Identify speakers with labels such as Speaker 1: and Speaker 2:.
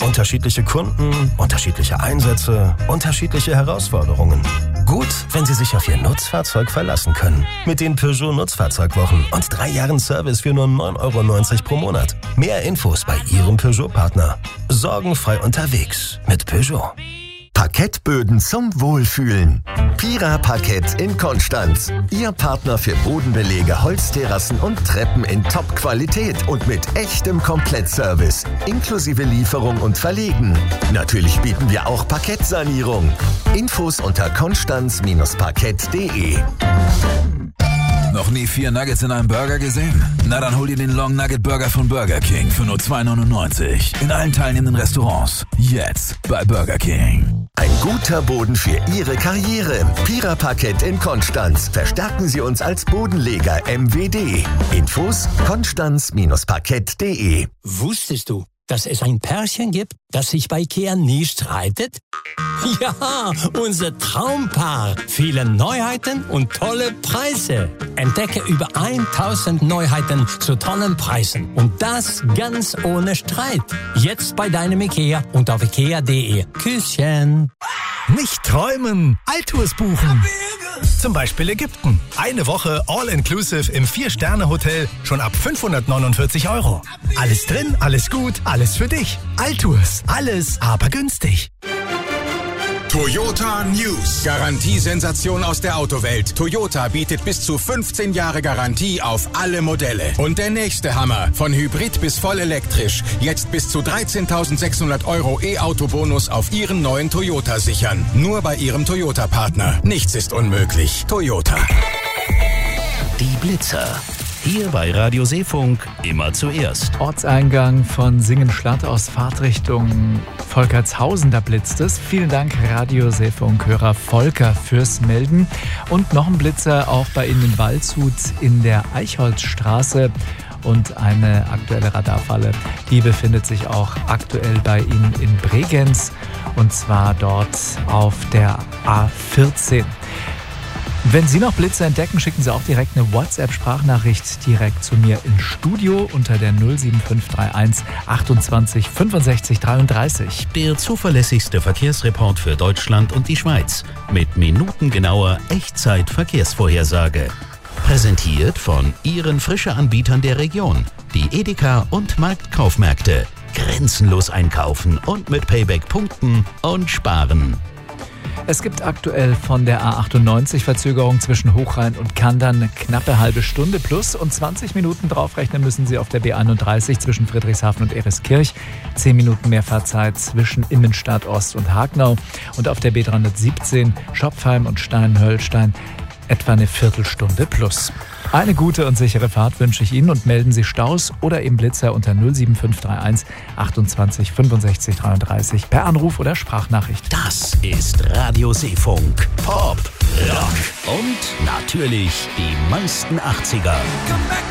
Speaker 1: Unterschiedliche Kunden, unterschiedliche Einsätze, unterschiedliche Herausforderungen. Gut, wenn Sie sich auf Ihr Nutzfahrzeug verlassen können. Mit den Peugeot Nutzfahrzeugwochen und 3 Jahren Service für nur 9,90 € pro Monat. Mehr Infos bei Ihrem Peugeot-Partner. Sorgenfrei unterwegs mit Peugeot.
Speaker 2: Parkettböden zum Wohlfühlen. Pira Parkett in Konstanz. Ihr Partner für Bodenbelege, Holzterrassen und Treppen in Top-Qualität und mit echtem Komplettservice. Inklusive Lieferung und Verlegen. Natürlich bieten wir auch Parkettsanierung. Infos unter konstanz-parkett.de.
Speaker 3: Noch nie 4 Nuggets in einem Burger gesehen? Na dann hol dir den Long Nugget Burger von Burger King für nur 2,99 € in allen teilnehmenden Restaurants. Jetzt bei Burger King.
Speaker 2: Ein guter Boden für Ihre Karriere. Pira Parkett in Konstanz. Verstärken Sie uns als Bodenleger MWD. Infos konstanz-parkett.de.
Speaker 4: Wusstest du, dass es ein Pärchen gibt, das sich bei IKEA nie streitet? Ja, unser Traumpaar. Viele Neuheiten und tolle Preise. Entdecke über 1000 Neuheiten zu tollen Preisen. Und das ganz ohne Streit. Jetzt bei deinem IKEA und auf IKEA.de. Küsschen.
Speaker 5: Nicht träumen, Altours buchen. Zum Beispiel Ägypten. Eine Woche All-Inclusive im 4-Sterne-Hotel schon ab 549 €. Alles drin, alles gut, alles für dich. Altours. Alles, aber günstig.
Speaker 6: Toyota News. Garantiesensation aus der Autowelt. Toyota bietet bis zu 15 Jahre Garantie auf alle Modelle. Und der nächste Hammer. Von Hybrid bis voll elektrisch. Jetzt bis zu 13.600 € E-Auto-Bonus auf Ihren neuen Toyota sichern. Nur bei Ihrem Toyota-Partner. Nichts ist unmöglich. Toyota.
Speaker 7: Die Blitzer. Hier bei Radio Seefunk immer zuerst.
Speaker 8: Ortseingang von Singenschlatt aus Fahrtrichtung Volkertshausen, da blitzt es. Vielen Dank Radio Seefunk-Hörer Volker fürs Melden. Und noch ein Blitzer auch bei Ihnen in Waldshut in der Eichholzstraße. Und eine aktuelle Radarfalle, die befindet sich auch aktuell bei Ihnen in Bregenz. Und zwar dort auf der A14. Wenn Sie noch Blitze entdecken, schicken Sie auch direkt eine WhatsApp-Sprachnachricht direkt zu mir ins Studio unter der 07531 28 65 33.
Speaker 7: Der zuverlässigste Verkehrsreport für Deutschland und die Schweiz mit minutengenauer Echtzeit-Verkehrsvorhersage. Präsentiert von Ihren Frische-Anbietern der Region, die Edeka und Marktkaufmärkte. Grenzenlos einkaufen und mit Payback punkten und sparen.
Speaker 8: Es gibt aktuell von der A98 Verzögerung zwischen Hochrhein und Kandern eine knappe halbe Stunde plus und 20 Minuten draufrechnen müssen Sie auf der B31 zwischen Friedrichshafen und Ereskirch. 10 Minuten mehr Fahrzeit zwischen Immenstadt Ost und Hagnau und auf der B317 Schopfheim und Steinhöllstein etwa eine Viertelstunde plus. Eine gute und sichere Fahrt wünsche ich Ihnen und melden Sie Staus oder eben Blitzer unter 07531 28 65 33 per Anruf oder Sprachnachricht.
Speaker 7: Das ist Radio Seefunk. Pop, Rock und natürlich die meisten 80er.